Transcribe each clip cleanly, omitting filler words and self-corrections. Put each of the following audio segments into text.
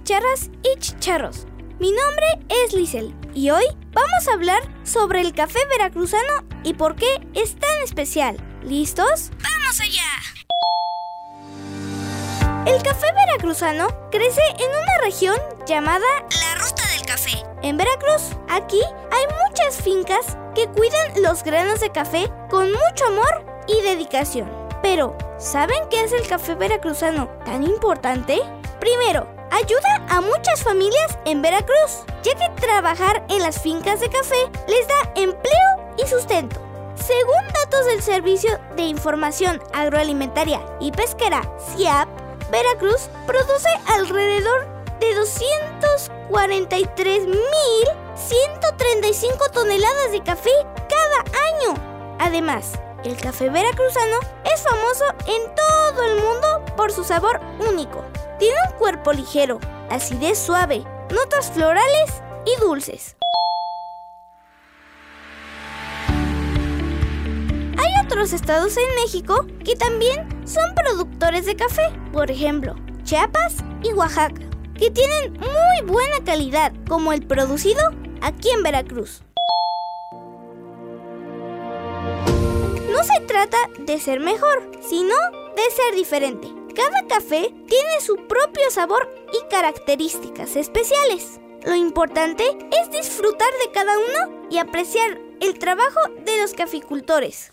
chicharras y chicharros. Mi nombre es Lisel y hoy vamos a hablar sobre el café veracruzano y por qué es tan especial. ¿Listos? ¡Vamos allá! El café veracruzano crece en una región llamada la Ruta del Café, en Veracruz. Aquí hay muchas fincas que cuidan los granos de café con mucho amor y dedicación. Pero, ¿saben qué es el café veracruzano tan importante? Primero, ayuda a muchas familias en Veracruz, ya que trabajar en las fincas de café les da empleo y sustento. Según datos del Servicio de Información Agroalimentaria y Pesquera, SIAP, Veracruz produce alrededor de 243,135 toneladas de café cada año. Además, el café veracruzano es famoso en todo el mundo por su sabor único. Tiene un cuerpo ligero, acidez suave, notas florales y dulces. Hay otros estados en México que también son productores de café, por ejemplo, Chiapas y Oaxaca, que tienen muy buena calidad, como el producido aquí en Veracruz. No se trata de ser mejor, sino de ser diferente. Cada café tiene su propio sabor y características especiales. Lo importante es disfrutar de cada uno y apreciar el trabajo de los caficultores.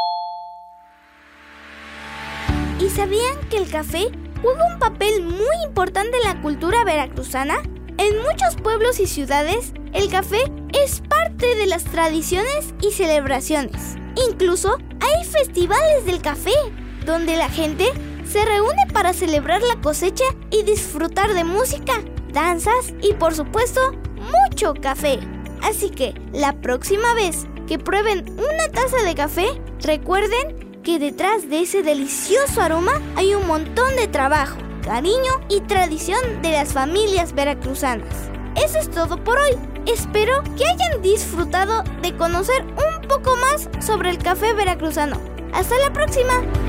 ¿Y sabían que el café juega un papel muy importante en la cultura veracruzana? En muchos pueblos y ciudades, el café es parte de las tradiciones y celebraciones. Incluso hay festivales del café, donde la gente se reúne para celebrar la cosecha y disfrutar de música, danzas y, por supuesto, mucho café. Así que, la próxima vez que prueben una taza de café, recuerden que detrás de ese delicioso aroma hay un montón de trabajo, cariño y tradición de las familias veracruzanas. Eso es todo por hoy. Espero que hayan disfrutado de conocer un poco más sobre el café veracruzano. ¡Hasta la próxima!